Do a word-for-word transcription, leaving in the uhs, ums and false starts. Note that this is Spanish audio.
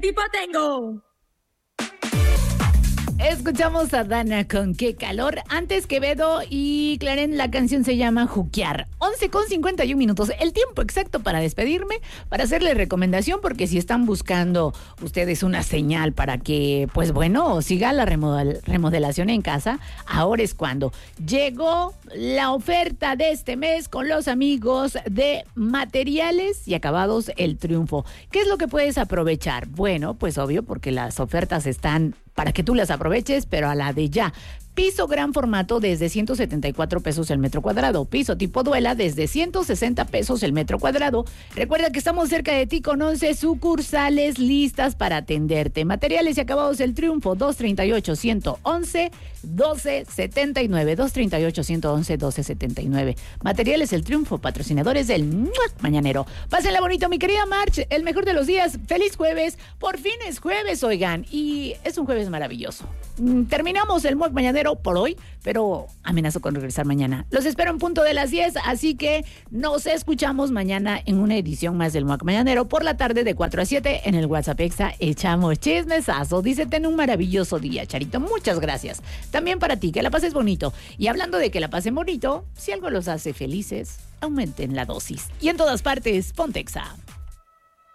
tipo tengo? Escuchamos a Dana con Qué Calor. Antes Quevedo y Clarén, la canción se llama Juquear. once con cincuenta y un minutos, el tiempo exacto para despedirme, para hacerle recomendación, porque si están buscando ustedes una señal para que, pues bueno, siga la remodel- remodelación en casa, ahora es cuando llegó la oferta de este mes con los amigos de Materiales y Acabados El Triunfo. ¿Qué es lo que puedes aprovechar? Bueno, pues obvio, porque las ofertas están para que tú las aproveches, pero a la de ya. Piso gran formato desde ciento setenta y cuatro pesos el metro cuadrado. Piso tipo duela desde ciento sesenta pesos el metro cuadrado. Recuerda que estamos cerca de ti con once sucursales listas para atenderte. Materiales y Acabados El Triunfo, dos treinta y ocho, ciento once, doce setenta y nueve. dos treinta y ocho, ciento once, doce setenta y nueve. Materiales El Triunfo, patrocinadores del ¡mua! Mañanero. Pásenla bonito, mi querida March. El mejor de los días. Feliz jueves. Por fin es jueves, oigan. Y es un jueves maravilloso. Terminamos el Mod Mañanero por hoy, pero amenazo con regresar mañana. Los espero en punto de las diez, así que nos escuchamos mañana en una edición más del M U A C Mañanero por la tarde de cuatro a siete en el WhatsApp Exa. Echamos chismesazo. Dice, ten un maravilloso día, Charito. Muchas gracias. También para ti, que la pases bonito. Y hablando de que la pasen bonito, si algo los hace felices, aumenten la dosis. Y en todas partes, ponte Exa.